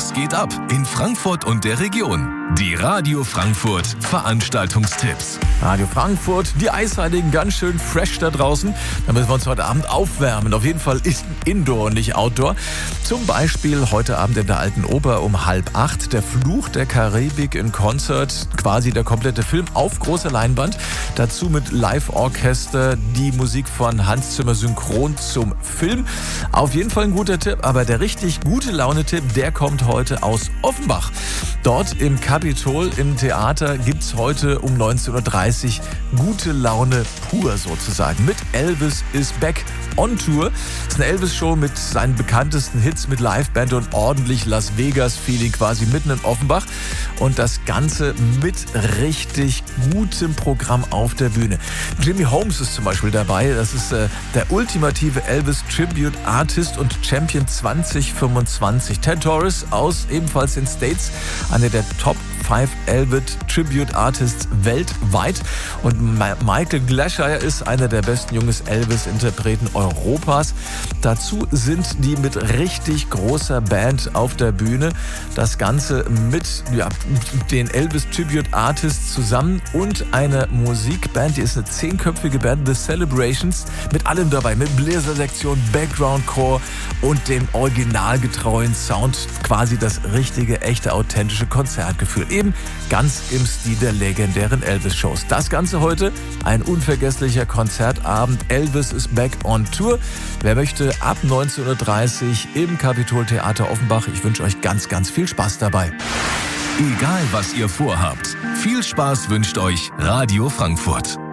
Was geht ab in Frankfurt und der Region? Die Radio Frankfurt Veranstaltungstipps. Radio Frankfurt, die Eisheiligen ganz schön fresh da draußen. Da müssen wir uns heute Abend aufwärmen. Auf jeden Fall ist Indoor und nicht Outdoor. Zum Beispiel heute Abend in der Alten Oper um 7:30 der Fluch der Karibik in Konzert. Quasi der komplette Film auf großer Leinwand. Dazu mit Live-Orchester, die Musik von Hans Zimmer synchron zum Film. Auf jeden Fall ein guter Tipp, aber der richtig gute Laune-Tipp, der kommt heute aus Offenbach. Dort im Kapitol im Theater gibt's heute um 19:30 gute Laune pur sozusagen. Mit Elvis is Back on Tour. Das ist eine Elvis-Show mit seinen bekanntesten Hits mit Liveband und ordentlich Las Vegas-Feeling quasi mitten in Offenbach. Und das Ganze mit richtig gutem Programm auf der Bühne. Jimmy Holmes ist zum Beispiel dabei. Das ist der ultimative Elvis-Tribute-Artist und Champion 2025. Ted Torres aus ebenfalls den States, einer der Top 5 Elvis-Tribute-Artists weltweit. Und Michael Glashire ist einer der besten jungen Elvis-Interpreten Europas. Dazu sind die mit richtig großer Band auf der Bühne. Das Ganze mit den Elvis-Tribute-Artists zusammen und einer Musikband, die ist eine 10-köpfige Band, The Celebrations, mit allem dabei, mit Bläsersektion, Background-Chor und dem originalgetreuen Sound. Quasi das richtige, echte, authentische Konzertgefühl. Eben ganz im Stil der legendären Elvis-Shows. Das Ganze heute ein unvergesslicher Konzertabend. Elvis is Back on Tour. Wer möchte, ab 19:30 im Kapitol Theater Offenbach. Ich wünsche euch ganz, ganz viel Spaß dabei. Egal was ihr vorhabt, viel Spaß wünscht euch Radio Frankfurt.